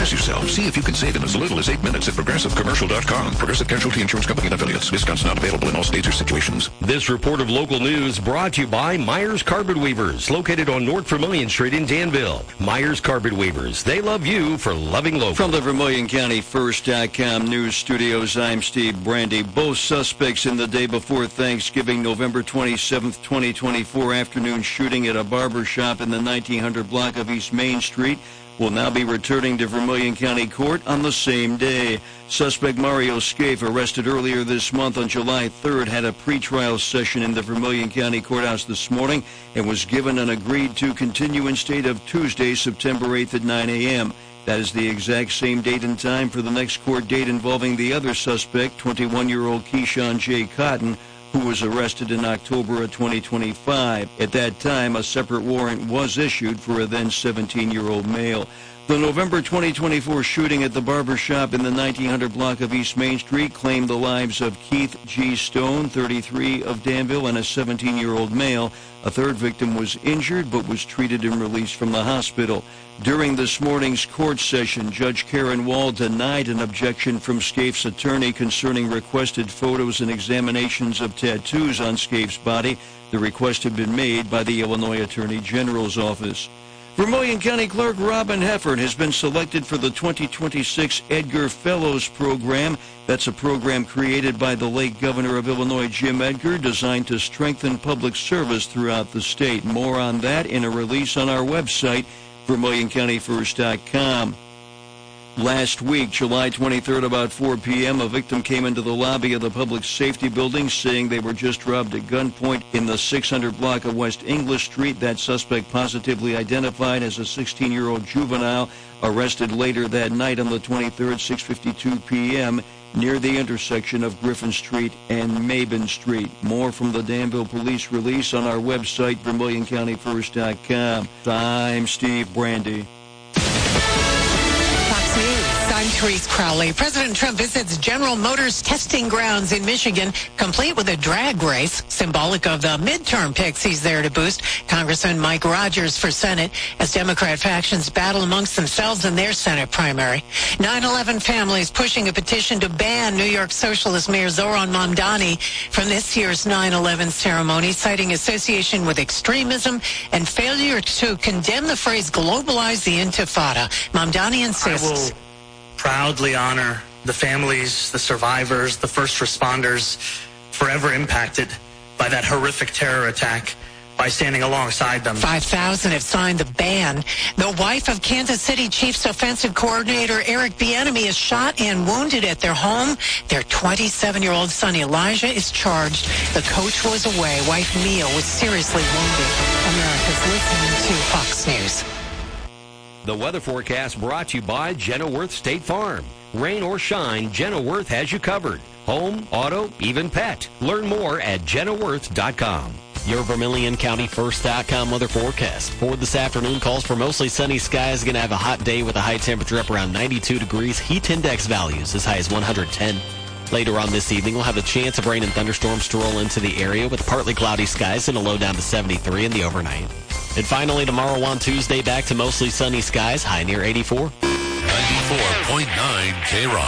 Brace yourself. See if you can save in as little as 8 minutes at ProgressiveCommercial.com. Progressive Casualty Insurance Company and Affiliates. Discounts not available in all states or situations. This report of local news brought to you by Myers Carpet Weavers, located on North Vermilion Street in Danville. Myers Carpet Weavers. They love you for loving local. From the Vermilion County First.com news studios, I'm Steve Brandy. Both suspects in the day before Thanksgiving, November 27th, 2024 afternoon shooting at a barber shop in the 1900 block of East Main Street will now be returning to Vermilion County Court on the same day. Suspect Mario Scaife, arrested earlier this month on July 3rd, had a pretrial session in the Vermilion County Courthouse this morning and was given an agreed-to continuance date of Tuesday, September 8th at 9 a.m. That is the exact same date and time for the next court date involving the other suspect, 21-year-old Keyshawn J. Cotton, who was arrested in October of 2025. At that time, a separate warrant was issued for a then 17-year-old male. The November 2024 shooting at the barber shop in the 1900 block of East Main Street claimed the lives of Keith G. Stone, 33, of Danville, and a 17-year-old male. A third victim was injured but was treated and released from the hospital. During this morning's court session, Judge Karen Wall denied an objection from Scaife's attorney concerning requested photos and examinations of tattoos on Scaife's body. The request had been made by the Illinois Attorney General's office. Vermilion County Clerk Robin Heffern has been selected for the 2026 Edgar Fellows Program. That's a program created by the late Governor of Illinois, Jim Edgar, designed to strengthen public service throughout the state. More on that in a release on our website, VermilionCountyFirst.com. Last week, July 23rd, about 4 p.m., a victim came into the lobby of the Public Safety Building saying they were just robbed at gunpoint in the 600 block of West English Street. That suspect, positively identified as a 16-year-old juvenile, arrested later that night on the 23rd, 6:52 p.m., near the intersection of Griffin Street and Mabin Street. More from the Danville Police release on our website, VermilionCountyFirst.com. I'm Steve Brandy. I'm Therese Crowley. President Trump visits General Motors testing grounds in Michigan, complete with a drag race, symbolic of the midterm picks he's there to boost. Congressman Mike Rogers for Senate as Democrat factions battle amongst themselves in their Senate primary. 9/11 families pushing a petition to ban New York Socialist Mayor Zoran Mamdani from this year's 9/11 ceremony, citing association with extremism and failure to condemn the phrase globalize the Intifada. Mamdani insists. Proudly honor the families, the survivors, the first responders forever impacted by that horrific terror attack by standing alongside them. 5,000 have signed the ban. The wife of Kansas City Chiefs offensive coordinator Eric Bieniemy is shot and wounded at their home. Their 27-year-old son Elijah is charged. The coach was away. Wife Mia was seriously wounded. America's listening to Fox News. The weather forecast brought to you by Jenna Worth State Farm. Rain or shine, Jenna Worth has you covered. Home, auto, even pet. Learn more at jennaworth.com. Your Vermilion County First.com weather forecast. For this afternoon, calls for mostly sunny skies. Going to have a hot day with a high temperature up around 92 degrees. Heat index values as high as 110. Later on this evening, we'll have a chance of rain and thunderstorms to roll into the area with partly cloudy skies and a low down to 73 in the overnight. And finally, tomorrow on Tuesday, back to mostly sunny skies, high near 84. 94.9 K-Rock.